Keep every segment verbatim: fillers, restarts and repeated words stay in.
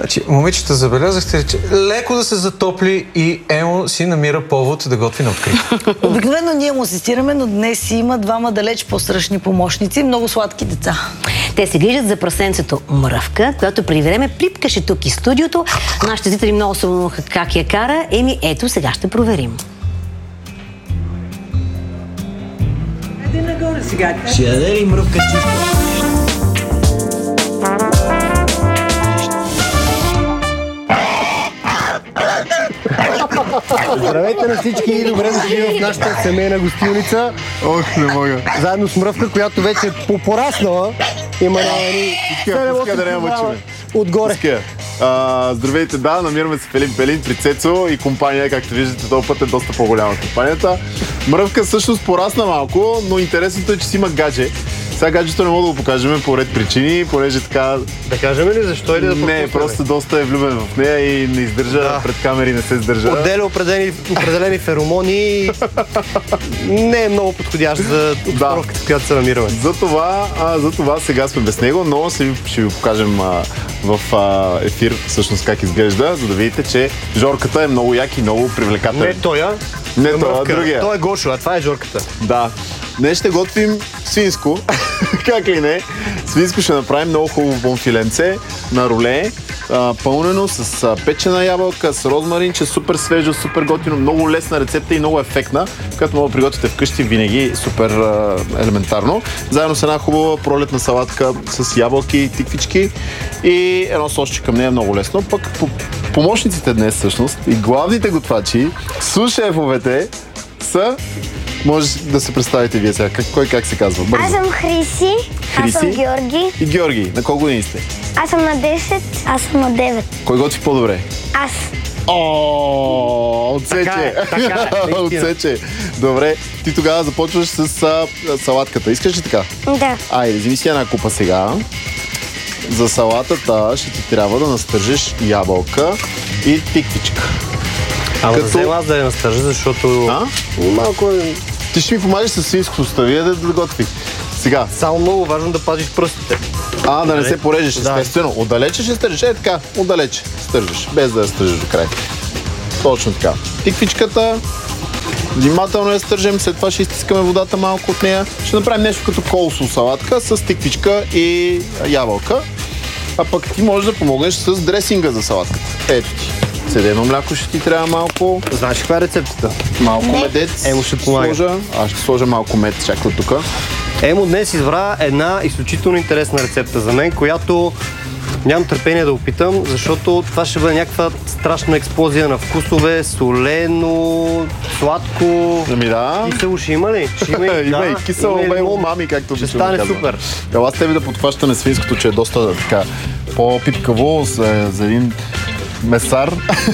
Значи, момичета, забелязахте, че леко да се затопли и Емо си намира повод да готви на открито. Обикновено ние му асистираме, но днес има двама далеч по-страшни помощници, много сладки деца. Те се грижат за прасенцето Мръвка, която преди време плипкаше тук и студиото. Нашите зрители много се вълнуваха как я кара. Еми, ето, сега ще проверим. Еди нагоре сега. Ще яде ли Мръвка чисто? Здравейте на всички и добре дошли в нашата семейна гостилница. Ох, не мога. Заедно с Мръвка, която вече е пораснала. Има едни Пуска да не мъчиме. отгоре. А, здравейте, да, намираме се в Елин Пелин при Цецо и компания, както виждате, този път е доста по-голяма компанията. Мръвка всъщност порасна малко, но интересното е, че си има гадже. Сега гаджето не мога да го покажем по ред причини, понеже така... Да кажем ли защо или да пропуснем? Не, просто доста е влюбен в нея и не издържа, да. Пред камери не се издържа. Отделя определени, определени феромони и не е много подходящ за обстановката, в която се намираме. Затова, а, затова сега сме без него, но ще ви, ще ви покажем а, в а, ефир всъщност как изглежда, за да видите, че Жорката е много як и много привлекателен. Не тоя, не това, другия. Той е Гошо, а това е Жорката. Да. Днес ще готвим свинско, как ли не. Свинско ще направим много хубаво бонфиленце на роле, а, пълнено с а, печена ябълка, с розмаринче, супер свежо, супер готино, много лесна рецепта и много ефектна, която мога да приготвите вкъщи винаги супер а, елементарно. Заедно с една хубава пролетна салатка с ябълки и тиквички и едно сосче към нея, много лесно. Пък по помощниците днес всъщност и главните готвачи, сушефовете са... Може да се представите вие сега. Как, кой как се казва? Бързо. Аз съм Хриси. Хриси. Аз съм Георги. И Георги. На колко години сте? Аз съм на десет. Аз съм на девет. Кой готви по-добре? Аз. О, отсече. Така е, Отсече. Добре. Ти тогава започваш с а, салатката. Искаш ли така? Да. Айде, вземи си една купа сега. За салатата ще ти трябва да настържиш ябълка и тиквичка. Ама Като... да взема аз да я настържа, защото А? малко е... Ти ще ми помагаш с свинското ставие да, да готви. Сега. Само много важно да пазиш пръстите. А, да не се порежеш, Да. естествено. Отдалече ще стържиш. Е така, отдалече стържиш, без да я стържиш до край. Точно така. Тиквичката, внимателно я стържим, след това ще изтискаме водата малко от нея. Ще направим нещо като колсо салатка с тиквичка и ябълка. А пък ти можеш да помогнеш с дресинга за салатката. Ето ти. Седено мляко ще ти трябва малко. Знаеш каква е рецептата? Малко медец. Емо ще помага. Сложа. Аз ще сложа малко мед, чакай тук. Емо днес избра една изключително интересна рецепта за мен, която нямам търпение да опитам, защото това ще бъде някаква страшна експлозия на вкусове, солено, сладко. Ами да. Кисело ще има ли? Ще има и, Има да, и кисело, има и има лимон. мами, както Ще обичам да стане казвам. супер. Ела с тебе да подхващаме свинското, че е доста така по-пипкаво за, за един месар,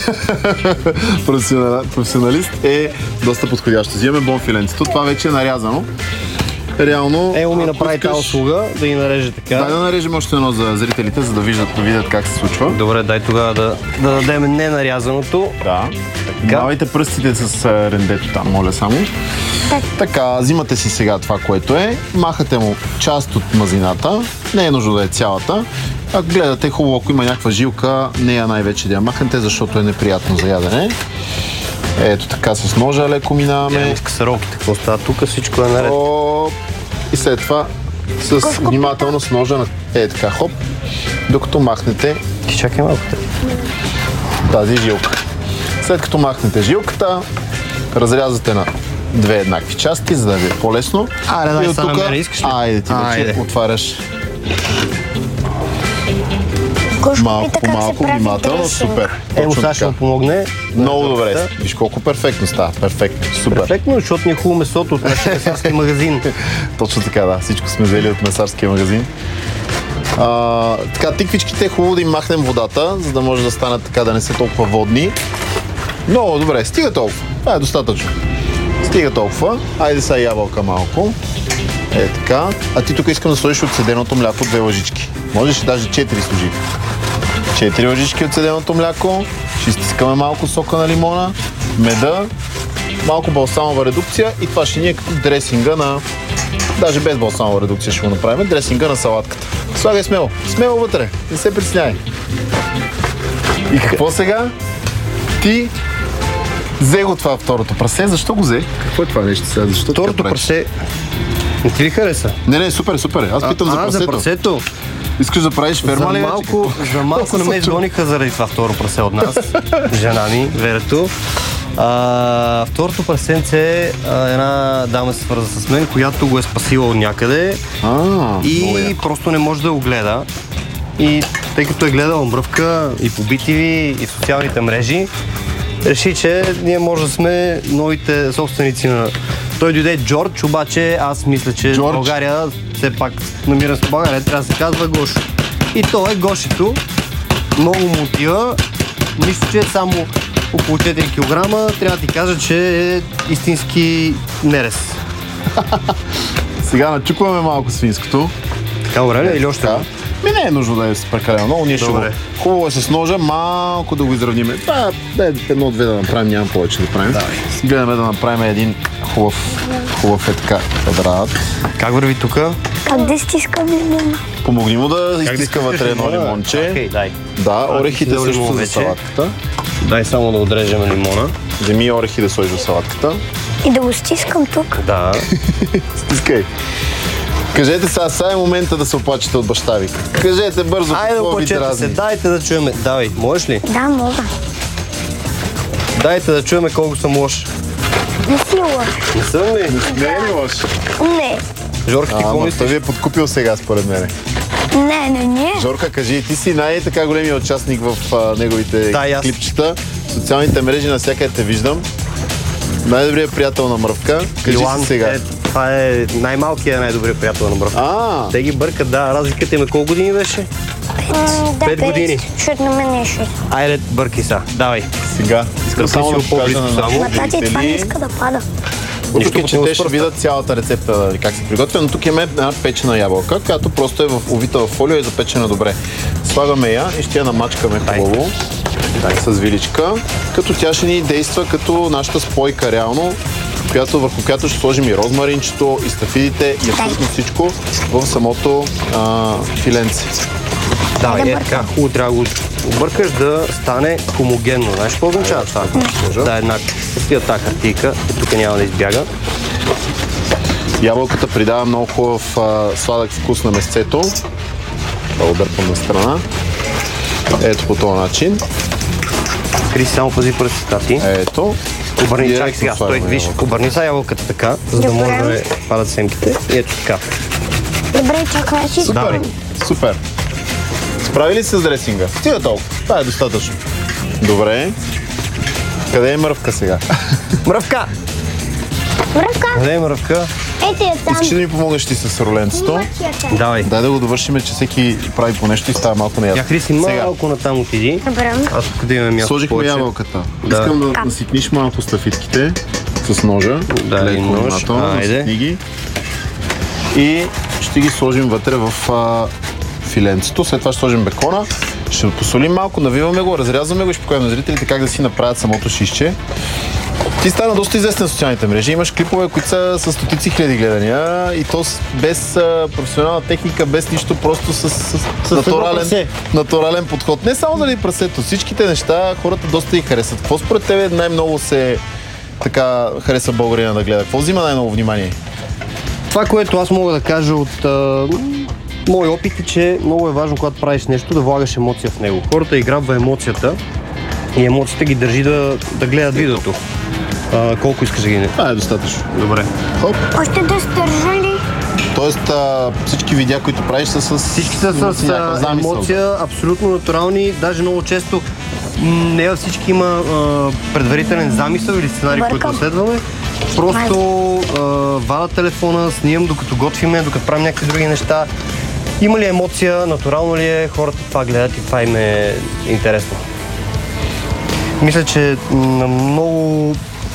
професионалист, е доста подходящо. Взимаме бонфиленцето, това вече е нарязано. Реално, Емо ми ако направи искаш, тази услуга да ги нареже така. Дай да нарежем още едно за зрителите, за да виждат, да видят как се случва. Добре, дай тогава да, да дадем ненарязаното. Да. Давайте пръстите с а, рендето там, моля само. Так. Така, взимате си сега това, което е, махате му част от мазината, не е нужно да е цялата. Ако гледате хубаво, ако има някаква жилка, нея най-вече да я махнете, защото е неприятно за ядене. Ето така с ножа леко минаваме. С касаролките, какво става тук, всичко е наред. О, и след това с внимателно с ножа на е така, хоп, докато махнете Ти чакай малко. тази жилка. След като махнете жилката, разрязате на две еднакви части, за да ви е по-лесно. Айде, дай И от сега на тук- мене, искаш ли? Айде ти вече Айде. отваряш Гошко малко пита по как се малко, прави внимателно, дресинг. супер. Емо Точно сега ще така. му помогне. Много добре. Виж колко перфектно става. Перфектно. Супер. Перфектно, защото ни е хубаво месото от нашия месарски магазин. Точно така, да. Всичко сме взели от месарския магазин. А, така, тиквичките е хубаво да им махнем водата, за да може да станат така, да не са толкова водни. Много добре. Стига толкова. Това е достатъчно. Стига толкова. Айде сега ябълка малко. Е така. А ти тук искам да сложиш от седеното мляко две лъжички. Можеш и даже четири служи. Четири лъжички от седеното мляко. Ще изтискаме малко сока на лимона, меда, малко балсамова редукция и това ще ни е като дресинга на... Даже без балсамова редукция ще го направим. Дресинга на салатката. Слагай смело. Смело вътре. Не се притеснявай. И какво сега? Ти взе го това второто прасе. Защо го взе? Какво е това нещо сега? Защо Второто прасе... Не ти ли хареса? Не, не, супер, супер. Аз питам а, за а, прасето. за прасето. Искаш да правиш ферма За ли? малко, за малко не ме изгониха заради това второ прасе от нас. Жена ми, Верето. А, второто прасенце, а, една дама се свърза с мен, която го е спасила от някъде А, и просто не може да го гледа. И тъй като е гледала мръвка и по би ти ви, и в социалните мрежи, реши, че ние може да сме новите собственици на... Той дойде Джордж, обаче аз мисля, че Джордж. в България, все пак намирам се в България, трябва да се казва Гошо. И то е Гошето. Много му отива. Нищо, че е само около четири килограма. Трябва да ти кажа, че е истински нерез. Сега начукваме малко свинското. Така добре ли? Или още? Така. Ми не е нужно да е прекалено много. Ние ще го... Добре. Хубаво е с ножа, малко да го изравним. Това е едно-две да направим, нямам повече да правим. Давай. Гледаме да направим един хубав, хубав е така квадрат. Как върви тука? Как да стискам лимона? Помогни му да Как да изтиска вътре едно лимона? лимонче. Окей, дай. Да, А, орехите ти си също дал са за вече. салатката. Дай само да отрежем лимона. Вземи орехи да сложиш в салатката. И да го стискам тук. Да. Стискай. Кажете сега, сега е момента да се оплачете от баща ви. Кажете бързо Айде да какво ви оплачете се, дразни. дайте да чуеме. Давай, можеш ли? Да, мога. Дайте да чуеме колко съм лош. Не си лош. Не съм ли? Не е ли лош? Не. Жорка, ти какво Ама мислиш? той ви е подкупил сега, според мен. Не, не, не. Жорка, кажи, ти си най-така големия участник в а, неговите Да, и аз. клипчета. В социалните мрежи навсякъде те виждам. Най-добрият приятел на Мръвка. Кажи Илан си сега. е, това е най-малкият, най-добрият приятел на Мръвка. А, Те ги бъркат, да. Разликата им е колко години беше? М, Да, Пет години. Защото на мен е шест. Айде, бъркай са. Давай. сега. Искам Стъпи само си да го по-близко покажа на само. нашите Ма тати, това не зрители. иска да пада. Нищо, Въпреки, че като те ще пръста. видят цялата рецепта нали, как се приготвя, но тук имаме една печена ябълка, която просто е в увита в фолио и е запечена добре. Слагаме я и ще я намачкаме хубаво. Дай с виличка, като тя ще ни действа като нашата спойка реално, която, върху която ще сложим и розмаринчето, и стафидите, и абсолютно всичко в самото а, филенце. Давай, е така. Хубаво трябва да го объркаш да стане хомогенно. Знаеш какво означава това? Да, еднакво. Стига тази хартийка и тук няма да избяга. Ябълката придава много хубав а, сладък вкус на месцето. Да го дърпам на страна. Ето по този начин. Криси, само пази пръстите си. Ето. Обърни, чакай Директно сега, стой, слагаме виж, ябълка. обърни са ябълката така, за да Добре. може да не падат семките. И ето така. Добре, чакай, си Супер. Супер. Справи ли се с дресинга? Стига толкова. Това е достатъчно. Добре. Къде е Мръвка сега? Мръвка! Мръвка, Къде е Мръвка? ето я там. Искаш ли да ми помогнеш ти с роленцето? Мачията. Давай. Дай да го довършим, че всеки прави по нещо и става малко неясно. Я, Криси, малко натам отиди. Добре. Аз тук да имаме място Сложихме повече. ябълката. Да. Искам да наситниш малко стафитките с ножа. Да, Леко един нож. внимателно, Айде. наситни ги. И ще ги сложим вътре в а, филенцето. След това ще сложим бекона. Ще го посолим малко, навиваме го, разрязваме го и ще покажем на зрителите как да си направят самото шишче. Ти стана доста известен в социалните мрежи. Имаш клипове, които са с стотици хиляди гледания и то с, без а, професионална техника, без нищо, просто с, с, с натурален, прасе. натурален подход. Не само заради прасето, всичките неща хората доста ги харесват. Какво според тебе най-много се така хареса българина да гледа? Какво взима най-много внимание? Това, което аз мога да кажа от а, мой опит е, че много е важно, когато правиш нещо, да влагаш емоция в него. Хората играбва емоцията и емоцията ги държи да, да гледат видеото. А, колко искаш да ги не? Това е достатъчно. Добре. Хоп. Още да стържа ли? Тоест а, всички видеа, които правиш са с Всички са с някаква а, замисъл. емоция, абсолютно натурални, даже много често м, не във всички има а, предварителен замисъл или сценарий, който Бъркам. следваме. Просто а, вада телефона, снимам докато готвиме, докато правим някакви други неща. Има ли емоция, натурално ли е, хората това гледат и това им е интересно. Мисля, че на много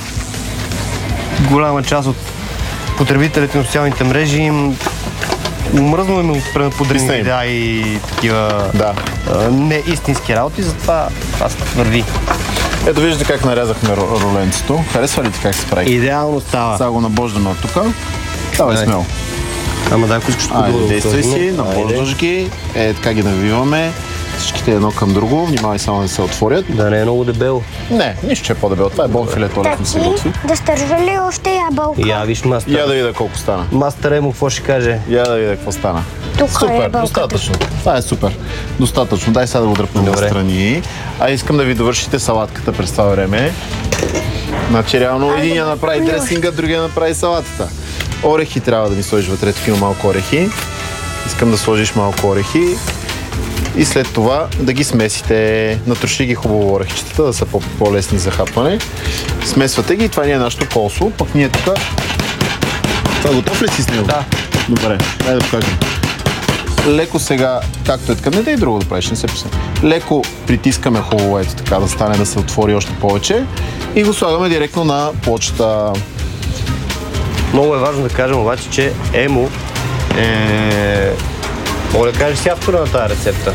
голяма част от потребителите на социалните мрежи им мръзнало им от пренаподрени Писна им. видеа и такива Да. а, не истински работи, затова това върви. Ето виждате как нарязахме ро- роленцето. Харесва ли ти как се прави? Идеално става. Сега го набождаме от тук. Давай Давай. смело. Ама да, ако искаш тук Айде, да го действай сложим. си, набождаш ги. Е, така ги навиваме. всичките едно към друго. Внимавай само да се отворят. Да не е много дебело. Не, нищо, че е по-дебело. Това е бонфилето, лесно се готви. Да стържа ли още ябълка? Я виж мастер. Я да видя колко стана. Мастер Емо, какво ще каже? Я да видя какво стана. Тук е Супер, ябълката. достатъчно. Това е супер. Достатъчно. Дай сега да го дръпнем Добре. настрани. А искам да ви довършите салатката през това време. Значи реално един я направи дресинга, другия направи салатата. Орехи трябва да ми сложиш вътре, такива малко орехи. Искам да сложиш малко орехи. И след това да ги смесите. Натроши ги хубаво орехчетата, да са по-лесни за хапване. Смесвате ги и това ни е нашето колсо. Пък ние тук... Това готов ли си с него? Да. Добре, дай да покажем. Леко сега, както е така, не да и друго да правиш, не се писа. Леко притискаме хубаво, ето така, да стане, да се отвори още повече. И го слагаме директно на плочата. Много е важно да кажем обаче, че Емо е... Мога да кажеш си автора на тази рецепта.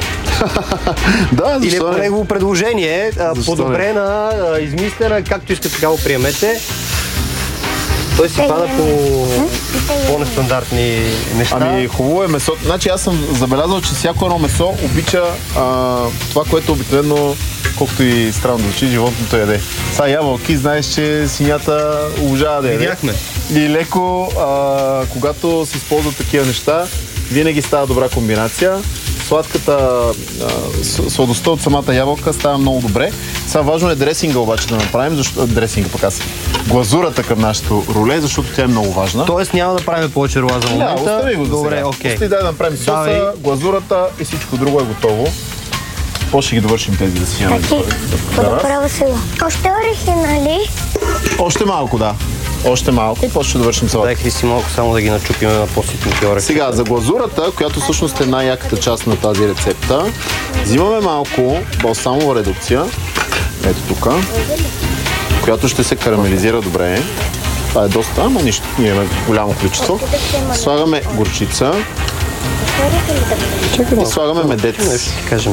Да, Или защо по не? негово предложение, а, Защо подобрена, а, измислена, както искате така го приемете. Той си пада по по-нестандартни неща. Ами хубаво е месо. Значи аз съм забелязал, че всяко едно месо обича а, това, което обикновено, колкото и странно да звучи, животното яде. Сега ябълки, знаеш, че свинята обожава да яде. Видяхме. И леко, а, когато се използват такива неща, винаги става добра комбинация. Сладката а, с- сладостта от самата ябълка става много добре. Сега важно е дресинга обаче да направим, защото дресинга пък аз. Глазурата към нашето руле, защото тя е много важна. Тоест няма да правим повече рола за Да, момента. остави го за Добре, сега. окей. Остави, дай да направим соса, Давай. глазурата и всичко друго е готово. После ще ги довършим тези да си имаме. Таки, какво да правя сега? Още орехи, нали? Още малко, да. Още малко и после ще довършим салата. Дайх ли си малко само да ги начупим на по-ситните орехи. Сега, за глазурата, която всъщност е най-яката част на тази рецепта, взимаме малко балсамова редукция, ето тук, която ще се карамелизира добре. Това е доста, ама нищо, ние имаме голямо количество. Слагаме горчица и слагаме медец. Нещо ще кажем.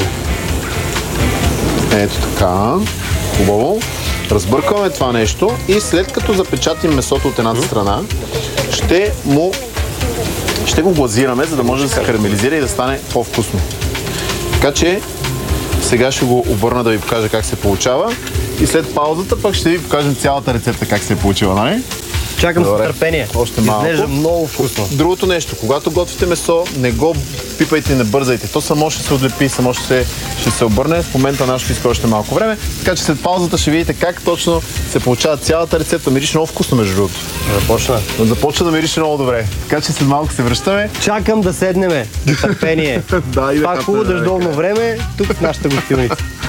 Ето така. Хубаво. Разбъркваме това нещо и след като запечатим месото от едната страна, ще му ще го глазираме, за да може да се карамелизира и да стане по-вкусно. Така че сега ще го обърна да ви покажа как се получава и след паузата пък ще ви покажем цялата рецепта как се е получила, нали? Чакам с Добре. търпение. Още малко. Изглежда много вкусно. Другото нещо, когато готвите месо, не го пипайте, не бързайте. То само ще се отлепи, само ще се, ще се обърне. В момента нашето иска още малко време. Така че след паузата ще видите как точно се получава цялата рецепта. Мирише много вкусно, между другото. Започна. Започва да мирише много добре. Така че след малко се връщаме. Чакам да седнеме. Търпение. Да, и да Това е хубаво хапнем, дъждовно време, тук в нашата гостилница.